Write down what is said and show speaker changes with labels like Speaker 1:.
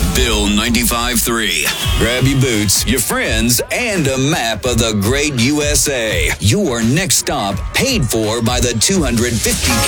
Speaker 1: Bill 95.3. Grab your boots, your friends, and a map of the great USA. Your next stop paid for by the 250